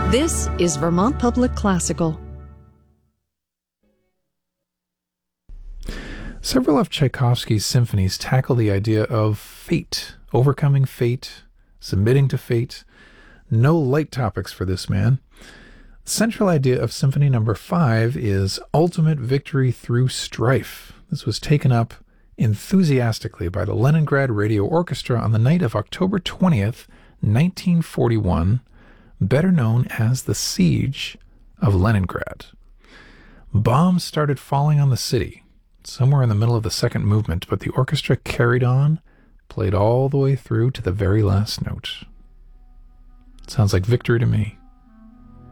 This is Vermont Public Classical. Several of Tchaikovsky's symphonies tackle the idea of fate, overcoming fate, submitting to fate. No light topics for this man. The central idea of Symphony No. 5 is ultimate victory through strife. This was taken up enthusiastically by the Leningrad Radio Orchestra on the night of October 20th, 1941, better known as the Siege of Leningrad. Bombs started falling on the city, somewhere in the middle of the second movement, but the orchestra carried on, played all the way through to the very last note. Sounds like victory to me.